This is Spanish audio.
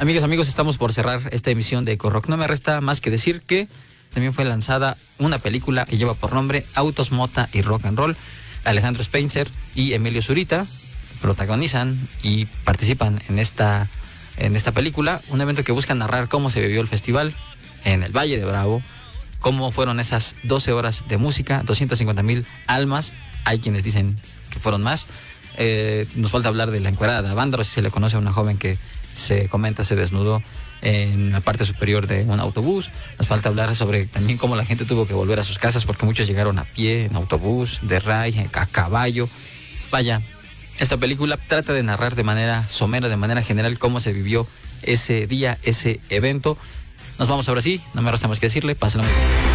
Amigos, estamos por cerrar esta emisión de Eco Rock. No me resta más que decir que también fue lanzada una película que lleva por nombre Autos, Mota y Rock and Roll. Alejandro Spencer y Emilio Zurita protagonizan y participan en esta película, un evento que busca narrar cómo se vivió el festival en el Valle de Bravo, cómo fueron esas 12 horas de música, 250,000 almas, hay quienes dicen que fueron más. Nos falta hablar de la encuerada de Avándaro, si se le conoce a una joven que se desnudó en la parte superior de un autobús. Nos falta hablar sobre también cómo la gente tuvo que volver a sus casas porque muchos llegaron a pie, en autobús, de ray, a caballo. Vaya, esta película trata de narrar de manera somera, de manera general, cómo se vivió ese día, ese evento. Nos vamos ahora sí, no me resta más que decirle, pásenlo muy bien.